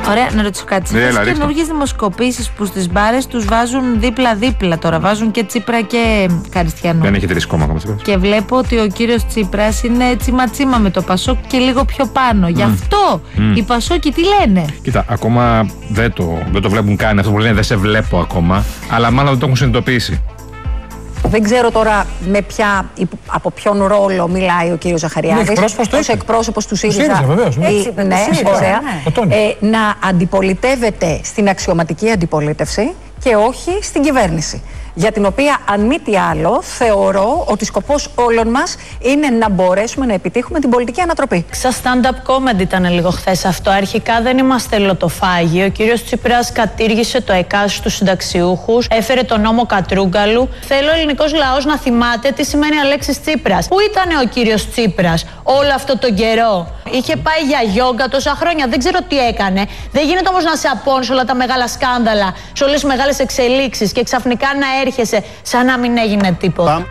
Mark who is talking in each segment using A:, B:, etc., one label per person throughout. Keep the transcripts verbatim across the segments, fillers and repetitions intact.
A: Ωραία, να ρωτήσω κάτι.
B: Ναι,
A: Στις καινούργιες δημοσκοπήσεις που στις μπάρες τους βάζουν δίπλα-δίπλα τώρα. Βάζουν και Τσίπρα και Καριστιανό.
B: Δεν έχει τρεις κόμμα ακόμα Τσίπρας.
A: Και βλέπω ότι ο κύριος Τσίπρας είναι τσίμα-τσίμα με το Πασόκ και λίγο πιο πάνω. Mm. Γι' αυτό mm. οι Πασόκοι τι λένε.
B: Κοίτα, ακόμα δεν το, δεν το βλέπουν καν. Αυτό που λένε δεν σε βλέπω ακόμα. Αλλά μάλλον δεν το έχουν συνειδητοποιήσει.
C: Δεν ξέρω τώρα με ποια, από ποιον ρόλο μιλάει ο κύριος Ζαχαριάδης. Ως εκπρόσωπος του ΣΥΡΙΖΑ.
D: ΣΥΡΙΖΑ, βεβαίως.
C: Ναι, ναι, ωραία. Ναι. Ε, να αντιπολιτεύεται στην αξιωματική αντιπολίτευση και όχι στην κυβέρνηση. Για την οποία, αν μη τι άλλο, θεωρώ ότι σκοπός όλων μας είναι να μπορέσουμε να επιτύχουμε την πολιτική ανατροπή.
E: Σαν stand-up comedy ήταν λίγο χθες αυτό. Αρχικά δεν είμαστε λοτοφάγοι. Ο κύριος Τσίπρας κατήργησε το ΕΚΑΣ στους συνταξιούχους, έφερε τον νόμο Κατρούγκαλου. Θέλω ο ελληνικός λαός να θυμάται τι σημαίνει Αλέξης Τσίπρας. Πού ήταν ο κύριος Τσίπρας όλο αυτό τον καιρό? Είχε πάει για γιόγκα τόσα χρόνια, δεν ξέρω τι έκανε. Δεν γίνεται όμως να σε απώνει σε όλα τα μεγάλα σκάνδαλα, σε όλες τις μεγάλες εξελίξεις και ξαφνικά να έρχεσαι σαν να μην έγινε τίποτα.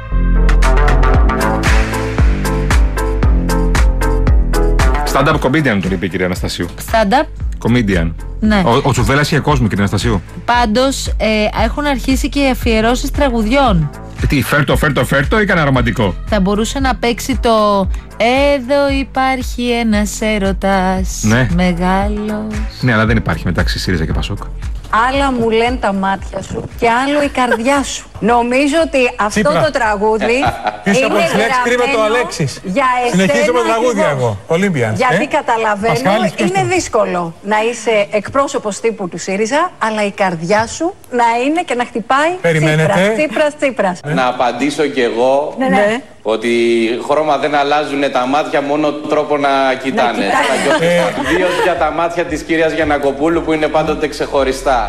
B: Stand-up comedian τον είπε η κυρία Αναστασίου.
A: Stand-up
B: comedian.
A: Ναι.
B: Ο, ο Τσουβέλλας είχε κόσμο, κυρία Αναστασίου.
A: Πάντως ε, έχουν αρχίσει και αφιερώσεις τραγουδιών.
B: Τι, φέρτο, φέρτο, φέρτο ή κανένα ρομαντικό?
A: Θα μπορούσε να παίξει το «Εδώ υπάρχει ένας έρωτας
B: ναι.
A: μεγάλος».
B: Ναι, αλλά δεν υπάρχει μεταξύ ΣΥΡΙΖΑ και Πασόκ.
C: Άλλα μου λένε τα μάτια σου και άλλο η καρδιά σου. Νομίζω ότι αυτό
D: Τσίπρα.
C: το τραγούδι
D: πίσω από
C: είναι
D: τις λέξεις κρύβεται ο Αλέξης.
C: Για εσένα.
D: Συνεχίζω με τραγούδια
C: ακριβώς.
D: εγώ. Ολύμπιαν.
C: Γιατί
D: ε?
C: καταλαβαίνω,
D: Πασχάλης,
C: είναι δύσκολο να είσαι εκπρόσωπος τύπου του ΣΥΡΙΖΑ, αλλά η καρδιά σου να είναι και να χτυπάει
D: Περιμένετε.
C: Τσίπρας, Τσίπρας, Τσίπρας.
F: Ε? Να απαντήσω κι εγώ
C: ναι, ναι.
F: ότι χρώμα δεν αλλάζουν τα μάτια, μόνο τρόπο να κοιτάνε. Ιδίως για τα μάτια της κυρίας Γιαννακοπούλου που είναι πάντοτε ξεχωριστά.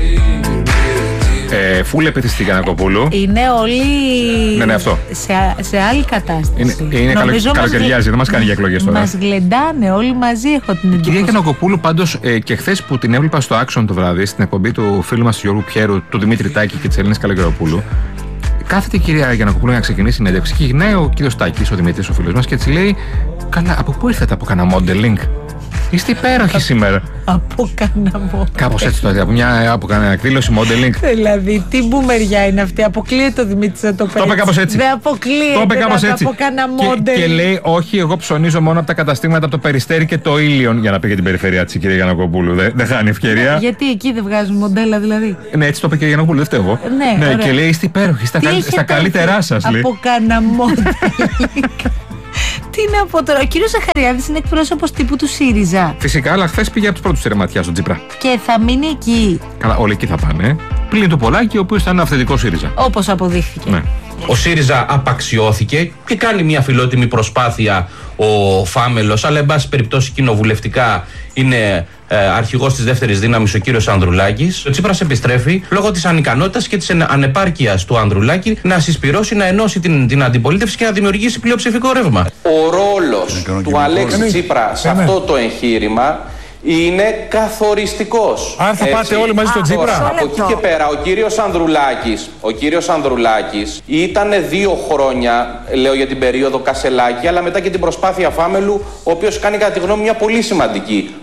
B: Ε, φούλε πετύχει στην Γιαννακοπούλου.
A: Είναι όλοι
B: ναι, ναι, αυτό.
A: Σε, σε άλλη κατάσταση.
B: Είναι, είναι καλοκαιριάζει, δεν μας κάνει για εκλογές τώρα.
A: Μας γλεντάνε όλοι μαζί, έχω την εντύπωση.
B: Κυρία Γιαννακοπούλου, πάντως ε, και χθες που την έβλεπα στο Action το βράδυ, στην εκπομπή του φίλου μας του Γιώργου Πιέρου, του Δημήτρη Τάκη και της Ελένης Καλογεροπούλου, κάθεται η κυρία Γιαννακοπούλου να ξεκινήσει συνέντευξη και γυρνάει ο κύριος Τάκης, ο Δημήτρης, ο φίλος μας, και της λέει: καλά, από πού ήρθατε, από κανένα modeling? Είστε υπέροχοι σήμερα.
A: Από κανένα modeling.
B: Κάπως έτσι το από μια από κανένα εκδήλωση modeling.
A: Δηλαδή, τι μπουμεριά είναι αυτή, αποκλείεται ο Δημήτρης να το πει.
B: Το είπε κάπως έτσι.
A: Δεν αποκλείεται.
B: Το είπε κάπως έτσι.
A: Από κανένα modeling.
B: Και, και λέει: όχι, εγώ ψωνίζω μόνο από τα καταστήματα από το Περιστέρι και το Ήλιον. Για να πει για την περιφερειά της η κυρία Γιαννακοπούλου. Δεν δε χάνει ευκαιρία.
A: Γιατί εκεί δεν βγάζουν μοντέλα, δηλαδή.
B: Ναι, έτσι το είπε και η Γιαννακοπούλου, δεν φταίω εγώ.
A: Ναι,
B: ναι, και λέει: είστε υπέροχοι, στα, καλ, στα καλύτερά σας.
A: Από κανένα modeling. Τι να πω τώρα, ο κύριος Ζαχαριάδης είναι εκπρόσωπος τύπου του ΣΥΡΙΖΑ.
B: Φυσικά, αλλά χθες πήγε από τους πρώτους τερματιά στον Τσίπρα.
A: Και θα μείνει εκεί.
B: Καλά, όλοι εκεί θα πάνε. Πλην του Πολάκη, ο οποίος ήταν αυθεντικό ΣΥΡΙΖΑ.
A: Όπως αποδείχθηκε.
B: Ναι.
G: Ο ΣΥΡΙΖΑ απαξιώθηκε και κάνει μια φιλότιμη προσπάθεια ο Φάμελος, αλλά εν πάση περιπτώσει κοινοβουλευτικά είναι ε, αρχηγός της δεύτερης δύναμης ο κύριος Ανδρουλάκης. Ο Τσίπρας επιστρέφει λόγω της ανικανότητας και της ανεπάρκειας του Ανδρουλάκη να συσπυρώσει, να ενώσει την, την αντιπολίτευση και να δημιουργήσει πλειοψηφικό ρεύμα.
F: Ο ρόλος του Αλέξη Τσίπρα σε αυτό το εγχείρημα είναι καθοριστικός.
D: Αν θα πάτε όλοι μαζί στον Τσίπρα.
F: Από εκεί και πέρα, ο κύριος Ανδρουλάκης, ο κύριος Ανδρουλάκης ήταν δύο χρόνια, λέω για την περίοδο Κασελάκη, αλλά μετά και την προσπάθεια Φάμελου, ο οποίος κάνει κατά τη γνώμη μια πολύ σημαντική.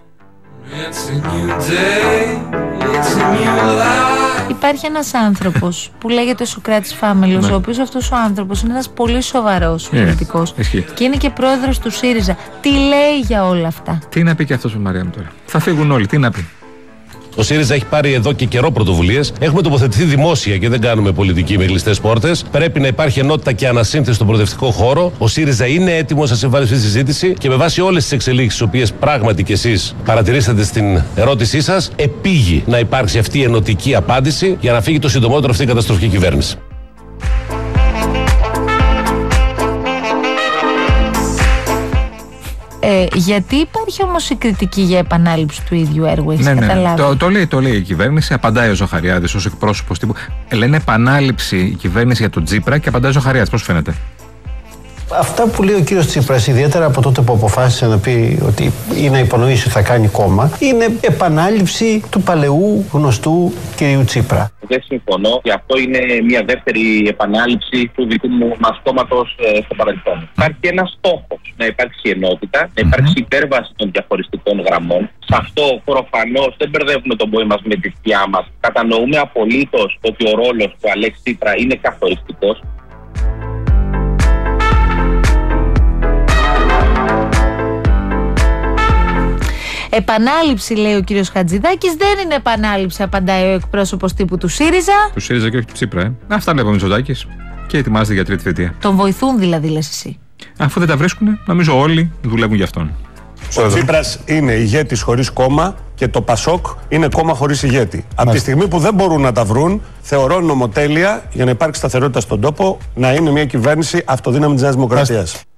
A: Υπάρχει ένας άνθρωπος που λέγεται Σωκράτης Φάμελος,
B: ναι.
A: ο οποίος αυτός ο άνθρωπος είναι ένας πολύ σοβαρός yeah, πολιτικός και είναι και πρόεδρος του ΣΥΡΙΖΑ. Τι λέει για όλα αυτά?
B: Τι να πει και αυτός με Μαρία μου τώρα? Θα φύγουν όλοι, τι να πει?
H: Ο ΣΥΡΙΖΑ έχει πάρει εδώ και καιρό πρωτοβουλίες. Έχουμε τοποθετηθεί δημόσια και δεν κάνουμε πολιτική με κλειστές πόρτες. Πρέπει να υπάρχει ενότητα και ανασύνθεση στον προοδευτικό χώρο. Ο ΣΥΡΙΖΑ είναι έτοιμος να συμβάλλει στη συζήτηση και με βάση όλες τις εξελίξεις, τις οποίες πράγματι κι εσείς παρατηρήσατε στην ερώτησή σας, επήγει να υπάρξει αυτή η ενωτική απάντηση για να φύγει το συντομότερο αυτή η καταστροφική κυβέρνηση.
A: Ε, γιατί υπάρχει όμως η κριτική για επανάληψη του ίδιου έργου, έχεις
B: ναι, ναι.
A: καταλάβει?
B: Το, το, λέει, το λέει η κυβέρνηση, απαντάει ο Ζαχαριάδης ως εκπρόσωπος τύπου. Ε, λένε επανάληψη η κυβέρνηση για τον Τσίπρα και απαντάει ο Ζαχαριάδης. Πώς φαίνεται?
I: Αυτά που λέει ο κύριος Τσίπρας, ιδιαίτερα από τότε που αποφάσισε να πει ότι ή να υπονοήσει ότι θα κάνει κόμμα, είναι επανάληψη του παλαιού γνωστού κυρίου Τσίπρα.
J: Δεν συμφωνώ και αυτό είναι μια δεύτερη επανάληψη του δικού μου μας κόμματος ε, στο παρελθόν. Υπάρχει ένας στόχος, να υπάρξει ενότητα, να υπάρξει υπέρβαση των διαχωριστικών γραμμών. Σε αυτό προφανώς δεν μπερδεύουμε τον πόη μας με τη σκιά μας. Κατανοούμε απολύτως ότι ο ρόλος του Αλέξη Τσίπρα είναι καθοριστικός.
A: Επανάληψη, λέει ο κύριος Χατζηδάκης, δεν είναι επανάληψη, απαντάει ο εκπρόσωπος τύπου του ΣΥΡΙΖΑ.
B: Του ΣΥΡΙΖΑ και όχι του Τσίπρα, ε. Αυτά λέει ο Μητσοτάκης και ετοιμάζεται για τρίτη θητεία.
A: Τον βοηθούν δηλαδή, λες εσύ.
B: Αφού δεν τα βρίσκουν, νομίζω όλοι δουλεύουν για αυτόν.
K: Ο Τσίπρας είναι ηγέτης χωρίς κόμμα και το Πασόκ είναι κόμμα χωρίς ηγέτη. Από τη στιγμή που δεν μπορούν να τα βρουν, θεωρώ νομοτέλεια για να υπάρξει σταθερότητα στον τόπο να είναι μια κυβέρνηση αυτοδύναμη της Νέας Δημοκρατίας.